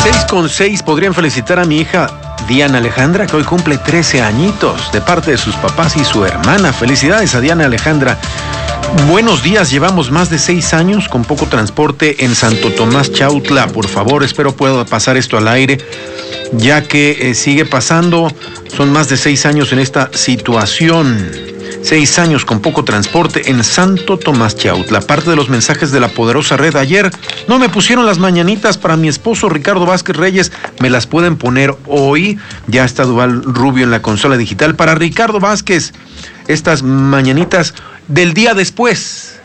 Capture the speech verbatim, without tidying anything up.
seis con seis, podrían felicitar a mi hija Diana Alejandra, que hoy cumple trece añitos, de parte de sus papás y su hermana. Felicidades a Diana Alejandra. Buenos días, llevamos más de seis años con poco transporte en Santo Tomás Chautla. Por favor, espero pueda pasar esto al aire, ya que eh, sigue pasando. Son más de seis años en esta situación. Seis años con poco transporte en Santo Tomás Chautla. Parte de los mensajes de la poderosa red ayer. No me pusieron las mañanitas para mi esposo Ricardo Vázquez Reyes. Me las pueden poner hoy. Ya está Duval Rubio en la consola digital. Para Ricardo Vázquez, estas mañanitas del día después.